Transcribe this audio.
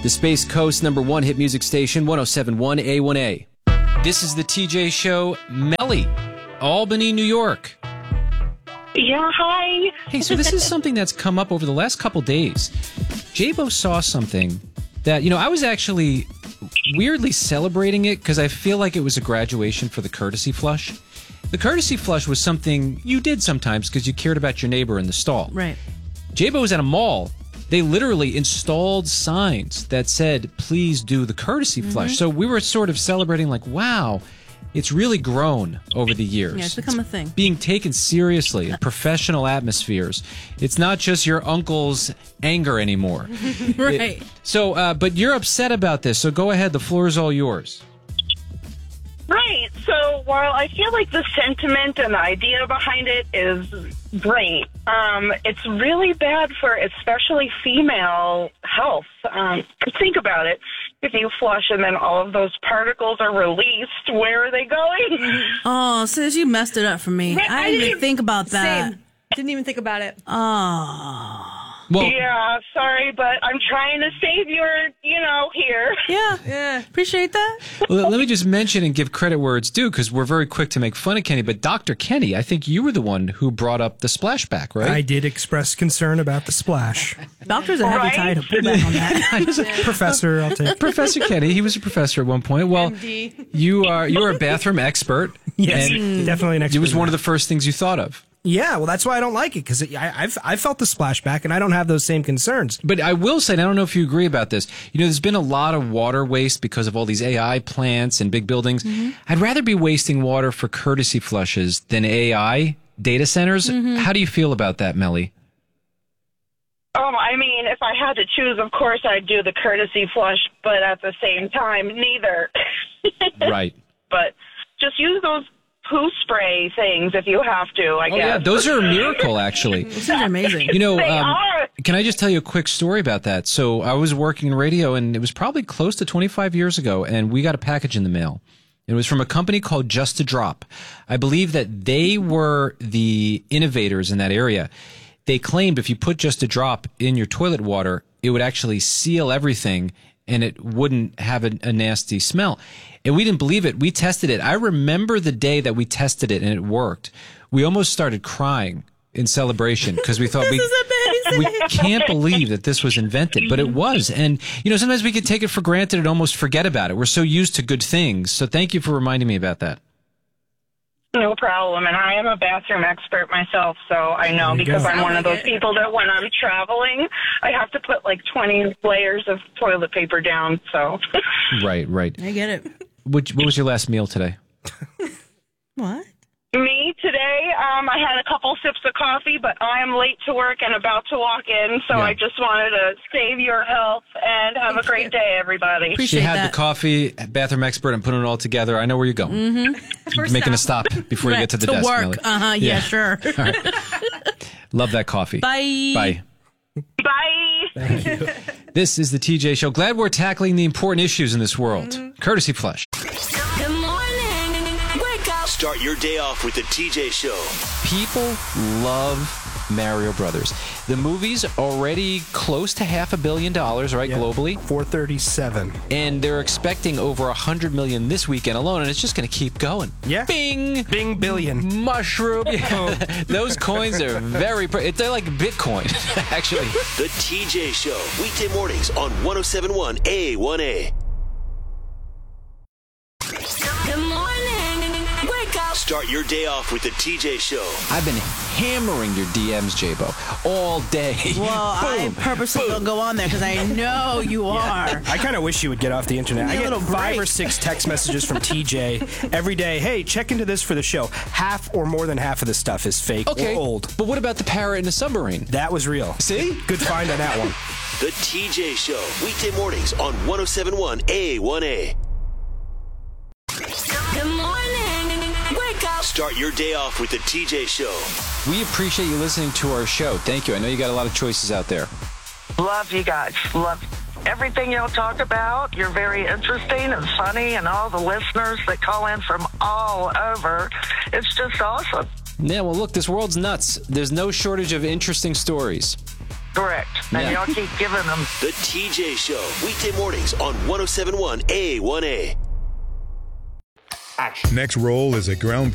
The Space Coast #1 hit music station, 107.1 A1A. This is the TJ Show. Melly, Albany, New York. Yeah, hi. Hey, so this is something that's come up over the last couple days. Jabo saw something that, I was actually weirdly celebrating it because I feel like it was a graduation for the courtesy flush. The courtesy flush was something you did sometimes because you cared about your neighbor in the stall. Right. Jabo was at a mall. They literally installed signs that said, please do the courtesy flush. So we were sort of celebrating like, wow, it's really grown over the years. Yeah, it's become a thing. Being taken seriously in professional atmospheres. It's not just your uncle's anger anymore. Right. But you're upset about this, so go ahead. The floor is all yours. Right. So while I feel like the sentiment and the idea behind it is great, it's really bad for especially female health. Think about it. If you flush and then all of those particles are released, where are they going? Oh, sis, you messed it up for me. I didn't even think about that. Same. Didn't even think about it. Oh. Well, Yeah, sorry, but I'm trying to save your, here. Yeah. Appreciate that. let me just mention and give credit where it's due because we're very quick to make fun of Kenny. But Dr. Kenny, I think you were the one who brought up the splashback, right? I did express concern about the splash. Doctor's a heavy Right? tie to pull back on that. Professor, I'll take. Professor Kenny, he was a professor at one point. Well, MD. you're a bathroom expert. Yes, and definitely an expert. it was one of the first things you thought of. Yeah, well, that's why I don't like it because I've felt the splashback and I don't have those same concerns. But I will say, and I don't know if you agree about this, there's been a lot of water waste because of all these AI plants and big buildings. I'd rather be wasting water for courtesy flushes than AI data centers. How do you feel about that, Melly? I mean, if I had to choose, of course I'd do the courtesy flush, but at the same time, neither. Right. But just use those poo spray things if you have to, I guess. Yeah, those are a miracle, actually. These are amazing. They are. Can I just tell you a quick story about that? So I was working in radio, and it was probably close to 25 years ago, and we got a package in the mail. It was from a company called Just a Drop. I believe that they were the innovators in that area. They claimed if you put Just a Drop in your toilet water, it would actually seal everything and it wouldn't have a nasty smell. And we didn't believe it. We tested it. I remember the day that we tested it and it worked. We almost started crying in celebration because we thought we can't believe that this was invented, but it was. And, sometimes we could take it for granted and almost forget about it. We're so used to good things. So thank you for reminding me about that. No problem. And I am a bathroom expert myself, so I know because I'm one of those people that when I'm traveling, I have to put like 20 layers of toilet paper down. So Right. I get it. What was your last meal today? What? me today, I had a couple sips of coffee, but I am late to work and about to walk in, so I just wanted to save your health and have a great day, everybody. Appreciate She had that. the coffee, bathroom expert, and putting it all together. I know where you're going. Mm-hmm. Making a stop before you get to the desk, work. Millie. Yeah, sure. All right. Love that coffee. Bye. Bye. Bye. This is the TJ Show. Glad we're tackling the important issues in this world. Courtesy Flush. Good morning. Wake up. Start your day off with the TJ Show. People love Mario Brothers. The movie's already close to $500 million, right, globally? 437. And they're expecting over $100 million this weekend alone, and it's just going to keep going. Yeah. Bing! Bing billion. Mushroom. Yeah. Those coins are they're like Bitcoin, actually. The TJ Show. Weekday mornings on 107.1 A1A. Good morning. Wake up. Start your day off with the TJ Show. I've been hammering your DMs, Jabo, all day. Well, I purposely don't go on there because I know you are. I kind of wish you would get off the internet. I Need a get little 5 break. or 6 text messages from TJ every day. Hey, check into this for the show. Half or more than half of the stuff is fake or old. But what about the parrot in the submarine? That was real. See? Good find on that one. The TJ Show. Weekday mornings on 107.1 A1A. Good morning. Wake up. Start your day off with the TJ Show. We appreciate you listening to our show. Thank you. I know you got a lot of choices out there. Love you guys. Love everything y'all talk about. You're very interesting and funny, and all the listeners that call in from all over. It's just awesome. Yeah, well, look, this world's nuts. There's no shortage of interesting stories. Correct. And y'all keep giving them. The TJ Show, weekday mornings on 107.1 A1A. Next roll is a ground